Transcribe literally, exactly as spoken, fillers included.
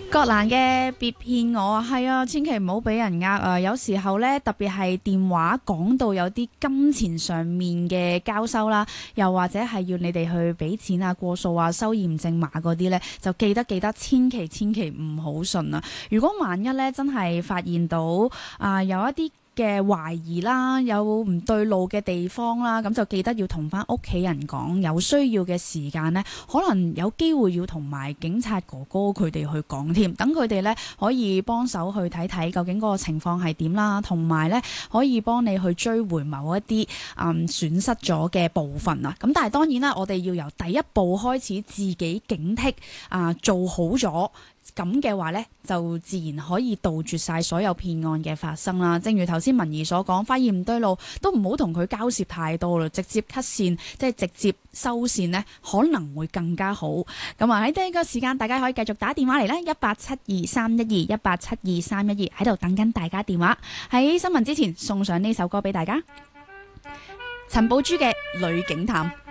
葛蘭嘅別騙我啊，係啊，千祈唔好俾人呃啊！有時候咧，特別係電話講到有啲金錢上面嘅交收啦，又或者係要你哋去俾錢啊、過數啊、收驗證碼嗰啲咧，就記得記得，千祈千祈唔好信啊！如果萬一咧真係發現到啊、呃、有一啲嘅懷疑啦，有唔對路嘅地方啦，咁就記得要同翻屋企人講，有需要嘅時間呢，可能有機會要同埋警察哥哥佢哋去講添，等佢哋呢可以幫手去睇睇究竟嗰個情況係點啦，同埋呢可以幫你去追回某一啲嗯損失咗嘅部分啊。咁但係當然啦，我哋要由第一步開始，自己警惕啊、呃，做好咗。咁嘅話呢，就自然可以杜絕晒所有騙案嘅發生啦。正如頭先文儀所講，發現唔對路都唔好同佢交涉太多啦，直接 cut 線，即係直接收線呢，可能會更加好。咁啊喺呢個時間，大家可以繼續打電話嚟啦，一八七二三一二一八七二三一二，喺度等緊大家電話。喺新聞之前送上呢首歌俾大家，陳寶珠嘅《女警探》。